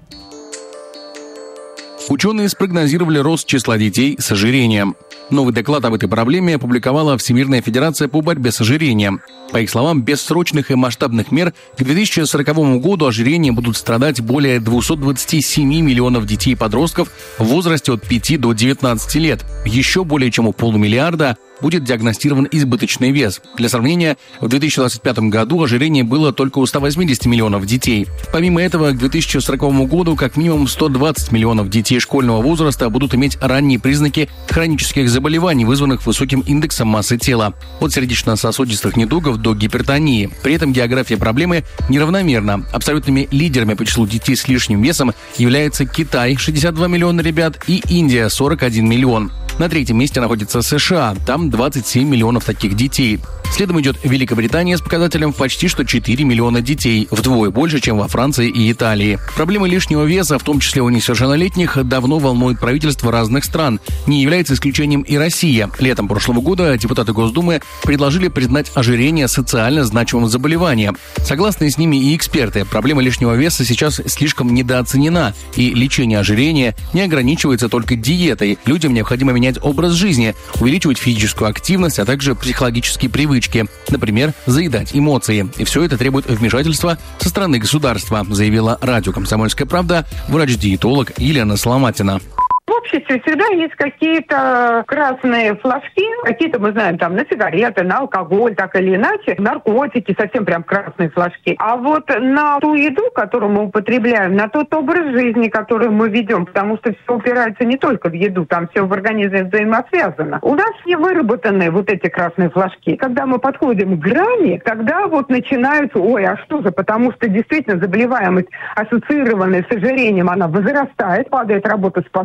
Ученые спрогнозировали рост числа детей с ожирением. Новый доклад об этой проблеме опубликовала Всемирная Федерация по борьбе с ожирением. По их словам, без срочных и масштабных мер к две тысячи сороковому году ожирением будут страдать более двести двадцать семь миллионов детей и подростков в возрасте от пяти до девятнадцати лет. Еще более чем у полумиллиарда будет диагностирован избыточный вес. Для сравнения, в две тысячи двадцать пятом году ожирение было только у ста восьмидесяти миллионов детей. Помимо этого, к две тысячи сороковому году как минимум сто двадцать миллионов детей школьного возраста будут иметь ранние признаки хронических заболеваний, вызванных высоким индексом массы тела, от сердечно-сосудистых недугов до гипертонии. При этом география проблемы неравномерна. Абсолютными лидерами по числу детей с лишним весом являются Китай – шестьдесят два миллиона ребят и Индия – сорок один миллион. На третьем месте находится США, там двадцать семь миллионов таких детей. Следом идет Великобритания с показателем в почти что четыре миллиона детей, вдвое больше, чем во Франции и Италии. Проблемы лишнего веса, в том числе у несовершеннолетних, давно волнует правительства разных стран. Не является исключением и Россия. Летом прошлого года депутаты Госдумы предложили признать ожирение социально значимым заболеванием. Согласны с ними и эксперты. Проблема лишнего веса сейчас слишком недооценена, и лечение ожирения не ограничивается только диетой. Людям необходимо менять образ жизни, увеличивать физическую активность, а также психологические привычки. Например, заедать эмоции. И все это требует вмешательства со стороны государства, заявила радио «Комсомольская правда» врач-диетолог Елена Соломатина. В обществе всегда есть какие-то красные флажки, какие-то, мы знаем, там, на сигареты, на алкоголь, так или иначе, наркотики, совсем прям красные флажки. А вот на ту еду, которую мы употребляем, на тот образ жизни, который мы ведем, потому что все упирается не только в еду, там все в организме взаимосвязано. У нас не выработаны вот эти красные флажки. Когда мы подходим к грани, тогда вот начинаются, ой, а что же, потому что действительно заболеваемость, ассоциированная с ожирением, она возрастает, падает работоспособность,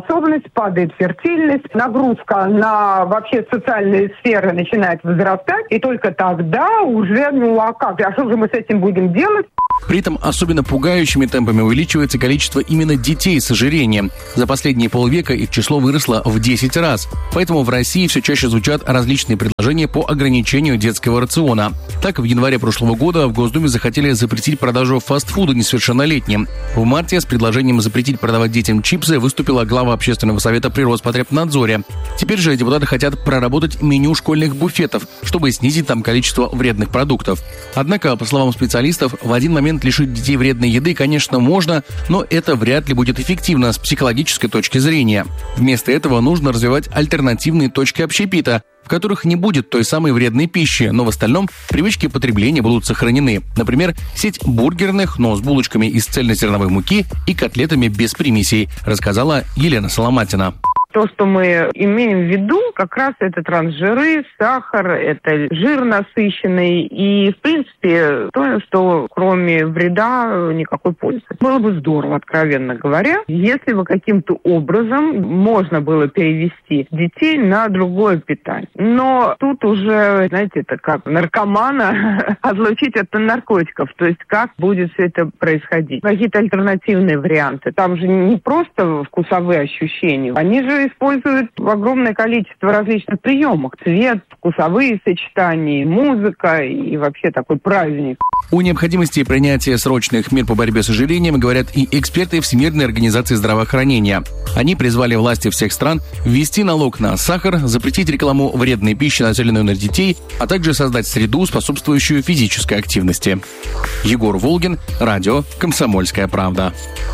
падает фертильность, нагрузка на вообще социальные сферы начинает возрастать, и только тогда уже, ну а как, а что же мы с этим будем делать? При этом особенно пугающими темпами увеличивается количество именно детей с ожирением. За последние полвека их число выросло в десять раз. Поэтому в России все чаще звучат различные предложения по ограничению детского рациона. Так, в январе прошлого года в Госдуме захотели запретить продажу фастфуда несовершеннолетним. В марте с предложением запретить продавать детям чипсы выступила глава Общественного совета при Роспотребнадзоре. Теперь же депутаты хотят проработать меню школьных буфетов, чтобы снизить там количество вредных продуктов. Однако, по словам специалистов, в один момент лишить детей вредной еды, конечно, можно, но это вряд ли будет эффективно с психологической точки зрения. Вместо этого нужно развивать альтернативные точки общепита, в которых не будет той самой вредной пищи, но в остальном привычки потребления будут сохранены. Например, сеть бургерных, но с булочками из цельнозерновой муки и котлетами без примесей, рассказала Елена Соломатина. То, что мы имеем в виду, как раз это трансжиры, сахар, это жир насыщенный и, в принципе, то, что кроме вреда никакой пользы. Было бы здорово, откровенно говоря, если бы каким-то образом можно было перевести детей на другое питание. Но тут уже, знаете, это как наркомана отлучить от наркотиков. То есть как будет все это происходить? Какие-то альтернативные варианты. Там же не просто вкусовые ощущения. Они же используют огромное количество различных приемов. Цвет, вкусовые сочетания, музыка и вообще такой праздник. О необходимости принятия срочных мер по борьбе с ожирением говорят и эксперты Всемирной организации здравоохранения. Они призвали власти всех стран ввести налог на сахар, запретить рекламу вредной пищи, нацеленную на детей, а также создать среду, способствующую физической активности. Егор Волгин, радио «Комсомольская правда».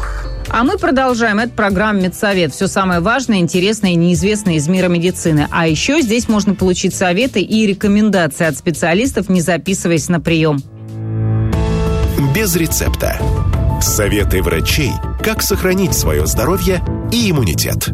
А мы продолжаем. Это программа «Медсовет». Все самое важное, интересное и неизвестное из мира медицины. А еще здесь можно получить советы и рекомендации от специалистов, не записываясь на прием. Без рецепта. Советы врачей, как сохранить свое здоровье и иммунитет.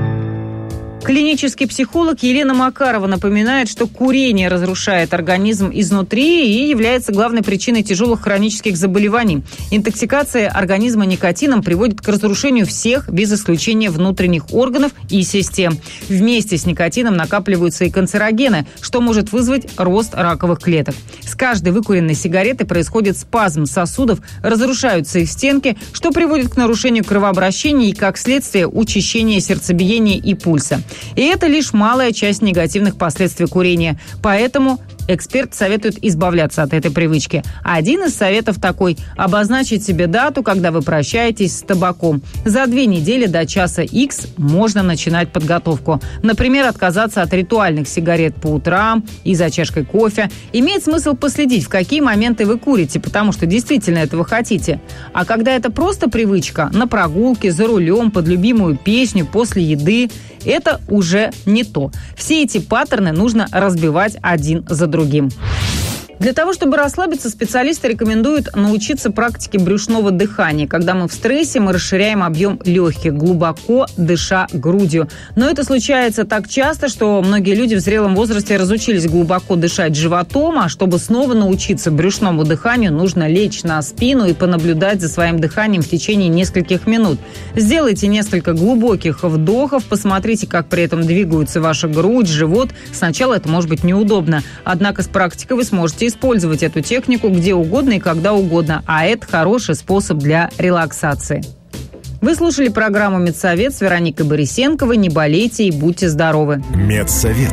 Клинический психолог Елена Макарова напоминает, что курение разрушает организм изнутри и является главной причиной тяжелых хронических заболеваний. Интоксикация организма никотином приводит к разрушению всех, без исключения внутренних органов и систем. Вместе с никотином накапливаются и канцерогены, что может вызвать рост раковых клеток. С каждой выкуренной сигареты происходит спазм сосудов, разрушаются их стенки, что приводит к нарушению кровообращения и, как следствие, учащения сердцебиения и пульса. И это лишь малая часть негативных последствий курения. Поэтому эксперт советует избавляться от этой привычки. Один из советов такой – обозначить себе дату, когда вы прощаетесь с табаком. За две недели до часа Х можно начинать подготовку. Например, отказаться от ритуальных сигарет по утрам и за чашкой кофе. Имеет смысл последить, в какие моменты вы курите, потому что действительно этого хотите. А когда это просто привычка – на прогулке, за рулем, под любимую песню, после еды – это уже не то. Все эти паттерны нужно разбивать один за другим. Для того, чтобы расслабиться, специалисты рекомендуют научиться практике брюшного дыхания. Когда мы в стрессе, мы расширяем объем легких, глубоко дыша грудью. Но это случается так часто, что многие люди в зрелом возрасте разучились глубоко дышать животом, а чтобы снова научиться брюшному дыханию, нужно лечь на спину и понаблюдать за своим дыханием в течение нескольких минут. Сделайте несколько глубоких вдохов, посмотрите, как при этом двигаются ваша грудь, живот. Сначала это может быть неудобно, однако с практикой вы сможете использовать эту технику где угодно и когда угодно, а это хороший способ для релаксации. Вы слушали программу «Медсовет» с Вероникой Борисенковой. Не болейте и будьте здоровы. Медсовет.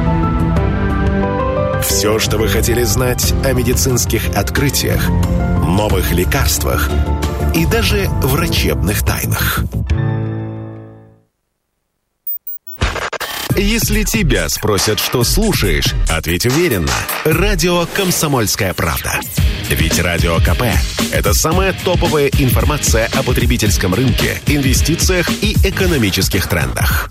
Все, что вы хотели знать о медицинских открытиях, новых лекарствах и даже врачебных тайнах. Если тебя спросят, что слушаешь, ответь уверенно. Радио «Комсомольская правда». Ведь Радио КП – это самая топовая информация о потребительском рынке, инвестициях и экономических трендах.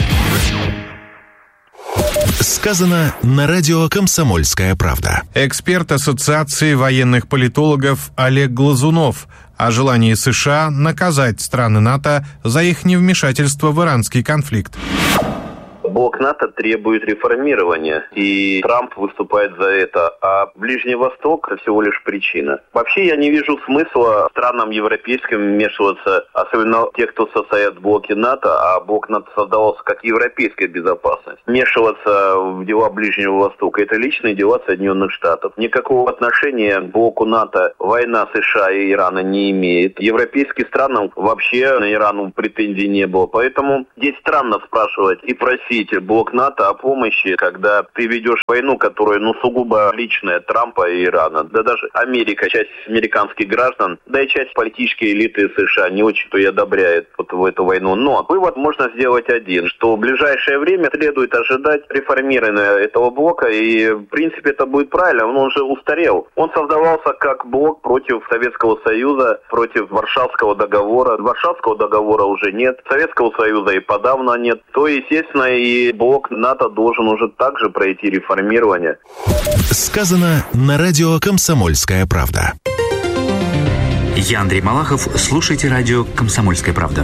Сказано на радио «Комсомольская правда». Эксперт Ассоциации военных политологов Олег Глазунов о желании США наказать страны НАТО за их невмешательство в иранский конфликт. блок НАТО требует реформирования, и Трамп выступает за это, а Ближний Восток – это всего лишь причина. Вообще я не вижу смысла странам европейским вмешиваться, особенно те, кто состоят в блоке НАТО, а блок НАТО создавался как европейская безопасность. Вмешиваться в дела Ближнего Востока – это личные дела Соединенных Штатов. Никакого отношения к блоку НАТО война США и Ирана не имеет. Европейским странам вообще на Ирану претензий не было. Поэтому здесь странно спрашивать и просить блок НАТО о помощи, когда ты ведешь войну, которая ну сугубо личная Трампа и Ирана. Да даже Америка, часть американских граждан, да и часть политической элиты США не очень-то и одобряет вот в эту войну. Но вывод можно сделать один, что в ближайшее время следует ожидать реформирования этого блока, и в принципе это будет правильно, он уже устарел. Он создавался как блок против Советского Союза, против Варшавского договора. Варшавского договора уже нет, Советского Союза и подавно нет. То, естественно, и блок НАТО должен уже также пройти реформирование. Сказано на радио «Комсомольская правда». Я Андрей Малахов. Слушайте радио «Комсомольская правда».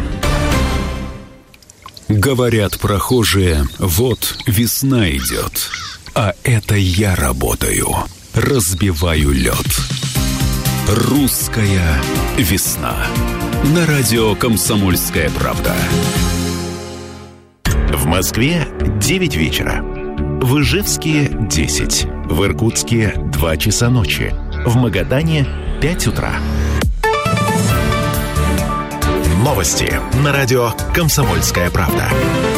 Говорят прохожие, вот весна идет, а это я работаю, разбиваю лед. Русская весна. На радио «Комсомольская правда». В Москве девять вечера. В Ижевске десять. В Иркутске два часа ночи. В Магадане пять утра. Новости на радио «Комсомольская правда».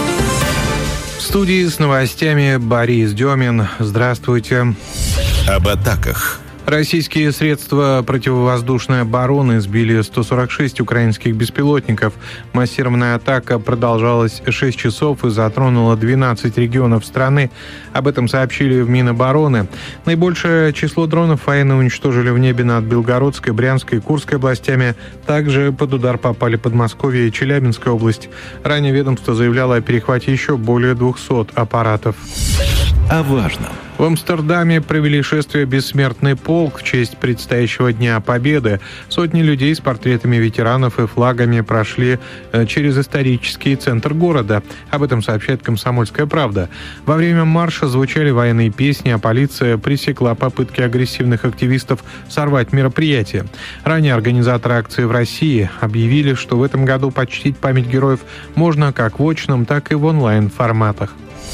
В студии с новостями Борис Демин. Здравствуйте. Об атаках. Российские средства противовоздушной обороны сбили сто сорок шесть украинских беспилотников. Массированная атака продолжалась шесть часов и затронула двенадцать регионов страны. Об этом сообщили в Минобороны. Наибольшее число дронов военные уничтожили в небе над Белгородской, Брянской и Курской областями. Также под удар попали Подмосковье и Челябинская область. Ранее ведомство заявляло о перехвате еще более двухсот аппаратов. О важном. В Амстердаме провели шествие «Бессмертный полк» в честь предстоящего Дня Победы. Сотни людей с портретами ветеранов и флагами прошли через исторический центр города. Об этом сообщает «Комсомольская правда». Во время марша звучали военные песни, а полиция пресекла попытки агрессивных активистов сорвать мероприятие. Ранее организаторы акции в России объявили, что в этом году почтить память героев можно как в очном, так и в онлайн-форматах.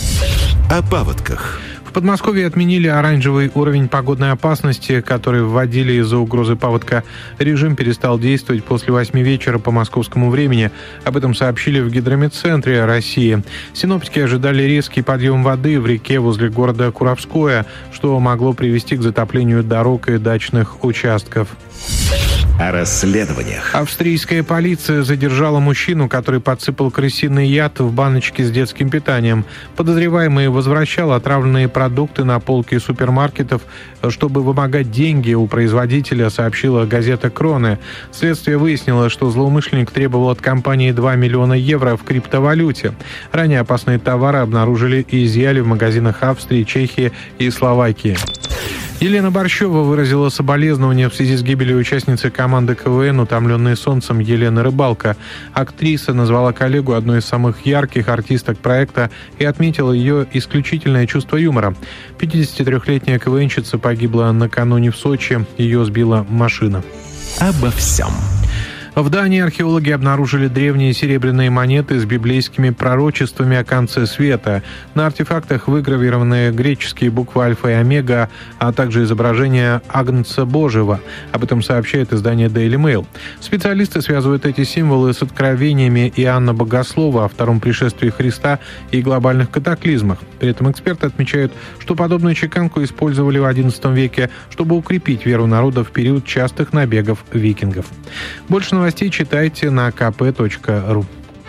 О паводках. В Подмосковье отменили оранжевый уровень погодной опасности, который вводили из-за угрозы паводка. Режим перестал действовать после восьми вечера по московскому времени. Об этом сообщили в Гидрометцентре России. Синоптики ожидали резкий подъем воды в реке возле города Куровское, что могло привести к затоплению дорог и дачных участков. О расследованиях. Австрийская полиция задержала мужчину, который подсыпал крысиный яд в баночки с детским питанием. Подозреваемый возвращал отравленные продукты на полки супермаркетов, чтобы вымогать деньги у производителя, сообщила газета «Кроны». Следствие выяснило, что злоумышленник требовал от компании два миллиона евро в криптовалюте. Ранее опасные товары обнаружили и изъяли в магазинах Австрии, Чехии и Словакии. Елена Борщева выразила соболезнования в связи с гибелью участницы команды КВН «Утомленные солнцем» Елены Рыбалко. Актриса назвала коллегу одной из самых ярких артисток проекта и отметила ее исключительное чувство юмора. пятидесятитрёхлетняя КВНщица погибла накануне в Сочи. Ее сбила машина. Обо всем. В Дании археологи обнаружили древние серебряные монеты с библейскими пророчествами о конце света. На артефактах выгравированы греческие буквы альфа и омега, а также изображение Агнца Божьего. Об этом сообщает издание Daily Mail. Специалисты связывают эти символы с откровениями Иоанна Богослова о втором пришествии Христа и глобальных катаклизмах. При этом эксперты отмечают, что подобную чеканку использовали в одиннадцатом веке, чтобы укрепить веру народа в период частых набегов викингов. Больше новостей читайте на ка пэ точка ру.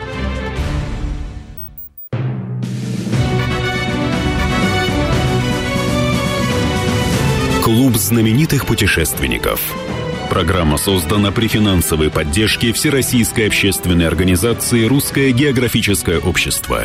Клуб знаменитых путешественников. Программа создана при финансовой поддержке Всероссийской общественной организации «Русское географическое общество».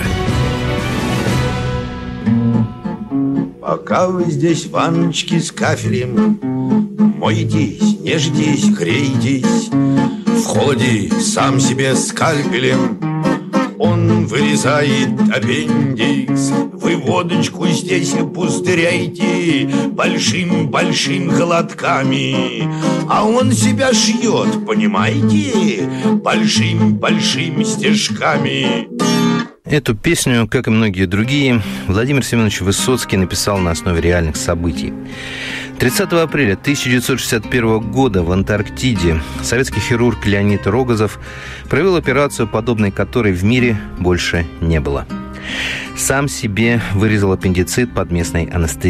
Пока вы здесь, ванночки с кафелем, моетесь, нежитесь, греетесь, в холоде сам себе скальпелем. Он Он вырезает аппендикс. Вы водочку здесь пустыряйте большим-большим глотками, а он себя шьет, понимаете, большим-большим стежками. Эту песню, как и многие другие, Владимир Семенович Высоцкий написал на основе реальных событий. тридцатого апреля тысяча девятьсот шестьдесят первого года в Антарктиде советский хирург Леонид Рогозов провел операцию, подобной которой в мире больше не было. Сам себе вырезал аппендицит под местной анестезией.